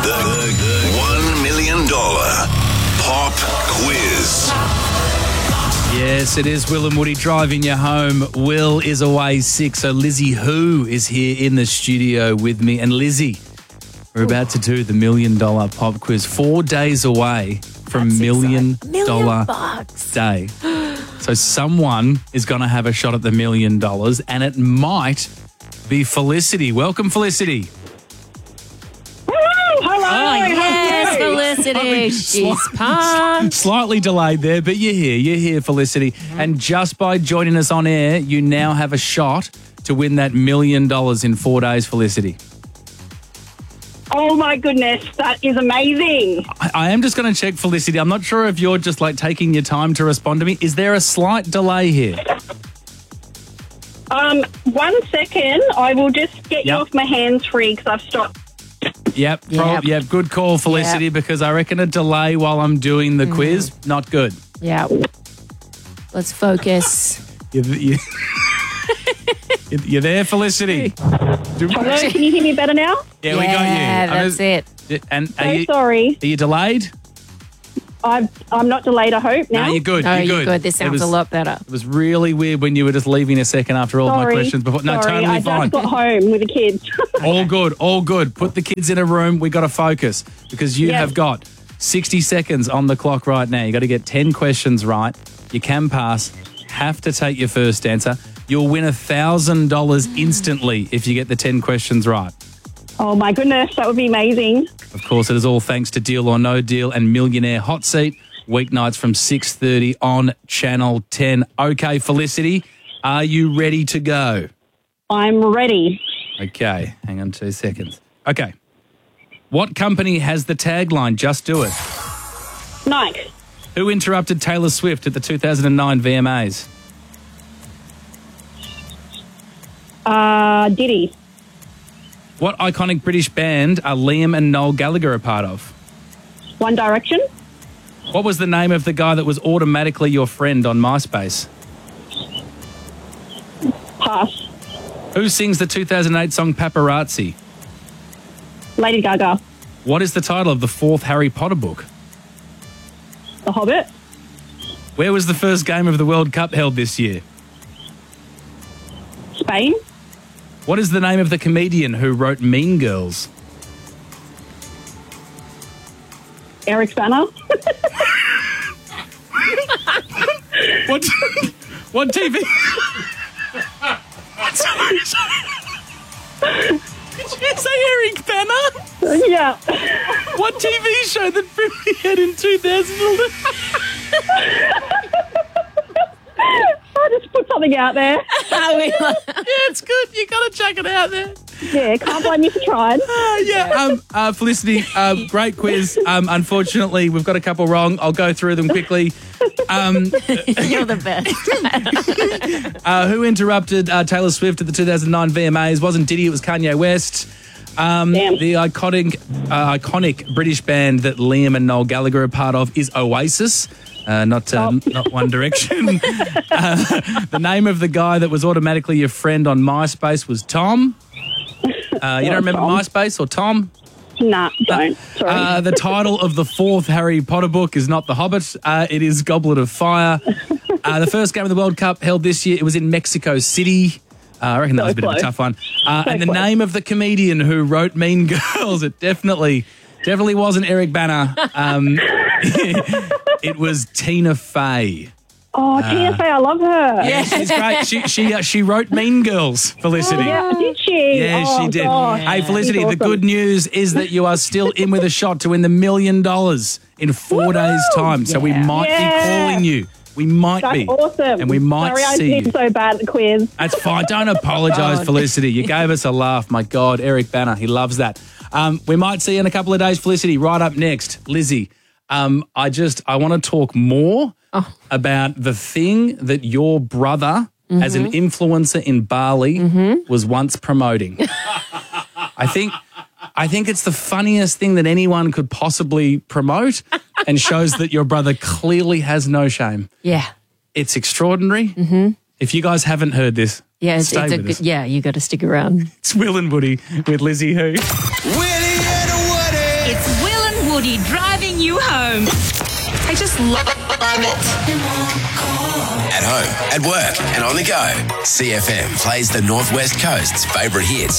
The $1 million pop quiz. Yes, it is Will and Woody driving you home. Will is away sick, so Lizzie Who is here in the studio with me. And Lizzie, we're about to do the $1 million pop quiz. 4 days away from $1 million day. So someone is going to have a shot at the $1 million, and it might be Felicity. Welcome, Felicity. Hello. Yes, Felicity. She's pumped. Slightly delayed there, but you're here, Felicity. And just by joining us on air, you now have a shot to win that $1 million in 4 days, Felicity. Oh, my goodness. That is amazing. I am just going to check, Felicity. I'm not sure if you're just like taking your time to respond to me. Is there a slight delay here? 1 second. I will just get you off my hands free because I've stopped. Yep. Good call, Felicity, because I reckon a delay while I'm doing the quiz, not good. Yeah. Let's focus. You're there, Felicity? Hello, can you hear me better now? Yeah, we got you. Yeah, that's it. And Sorry. Are you delayed? I'm not delayed, I hope, now. No, you're good. Oh, you're good. This sounds a lot better. It was really weird when you were just leaving a second after all of my questions before. No, Sorry, totally I fine. just got home with the kids. All good. Put the kids in a room. We got to focus because you have got 60 seconds on the clock right now. You got to get 10 questions right. You can pass. Have to take your first answer. You'll win $1,000 instantly if you get the 10 questions right. Oh, my goodness. That would be amazing. Of course, it is all thanks to Deal or No Deal and Millionaire Hot Seat, weeknights from 6:30 on Channel 10. Okay, Felicity, are you ready to go? I'm ready. Okay, hang on 2 seconds. Okay. What company has the tagline, Just Do It? Nike. Who interrupted Taylor Swift at the 2009 VMAs? Diddy. What iconic British band are Liam and Noel Gallagher a part of? One Direction. What was the name of the guy that was automatically your friend on MySpace? Pass. Who sings the 2008 song Paparazzi? Lady Gaga. What is the title of the 4th Harry Potter book? The Hobbit. Where was the first game of the World Cup held this year? Spain. What is the name of the comedian who wrote Mean Girls? Eric Banner. What TV? Did you say Eric Banner? Yeah. What TV show that premiered in 2011? I just put something out there. Yeah, it's good. You got to check it out there. Yeah, can't blame you for trying. Felicity, great quiz. Unfortunately, we've got a couple wrong. I'll go through them quickly. You're the best. Who interrupted Taylor Swift at the 2009 VMAs? Wasn't Diddy, it was Kanye West. The iconic British band that Liam and Noel Gallagher are part of is Oasis. Not One Direction. The name of the guy that was automatically your friend on MySpace was Tom. You don't remember Tom. MySpace or Tom? Nah, don't. Sorry. The title of the 4th Harry Potter book is not The Hobbit. It is Goblet of Fire. The first game of the World Cup held this year, it was in Mexico City. I reckon that was a bit of a tough one. And the name of the comedian who wrote Mean Girls, it definitely wasn't Eric Banner. It was Tina Fey. Oh, Tina Fey, I love her. Yeah, she's great. She wrote Mean Girls, Felicity. Yeah, did she? Yeah, she did. Gosh. Hey, Felicity, She's the good news is that you are still in with a shot to win the $1 million in 4 days' time. So we might be calling you. We might That's be. awesome. And we might Sorry, see I did you. so bad at the quiz. That's fine. Don't apologise, Felicity. You gave us a laugh. My God, Eric Banner, he loves that. We might see you in a couple of days, Felicity. Right up next, Lizzie. I want to talk more about the thing that your brother, as an influencer in Bali, was once promoting. I think it's the funniest thing that anyone could possibly promote and shows that your brother clearly has no shame. Yeah. It's extraordinary. Mm-hmm. If you guys haven't heard this, stay with us. You got to stick around. It's Will and Woody with Lizzie Who. Willie and Woody. It's footy driving you home. I just love it. At home, at work, and on the go. CFM plays the Northwest Coast's favourite hits